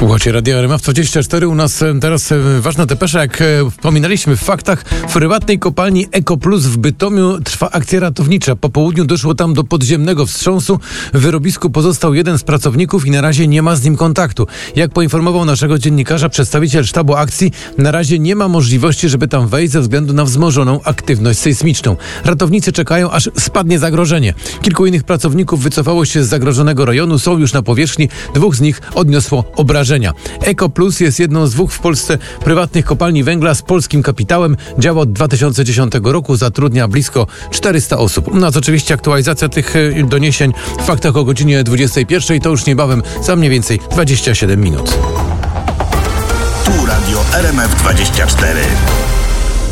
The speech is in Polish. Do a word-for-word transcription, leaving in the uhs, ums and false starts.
Słuchajcie, Radio R M F dwadzieścia cztery. U nas teraz ważna depesza. Jak wspominaliśmy w faktach, w prywatnej kopalni EcoPlus w Bytomiu trwa akcja ratownicza. Po południu doszło tam do podziemnego wstrząsu. W wyrobisku pozostał jeden z pracowników i na razie nie ma z nim kontaktu. Jak poinformował naszego dziennikarza przedstawiciel sztabu akcji, na razie nie ma możliwości, żeby tam wejść ze względu na wzmożoną aktywność sejsmiczną. Ratownicy czekają, aż spadnie zagrożenie. Kilku innych pracowników wycofało się z zagrożonego rejonu. Są już na powierzchni. Dwóch z nich odniosło obrażenia. EcoPlus jest jedną z dwóch w Polsce prywatnych kopalni węgla z polskim kapitałem. Działa od dwa tysiące dziesiątego roku, zatrudnia blisko czterysta osób. U nas oczywiście aktualizacja tych doniesień w faktach o godzinie dwudziestej pierwszej. To już niebawem, za mniej więcej dwadzieścia siedem minut. Tu Radio R M F dwadzieścia cztery.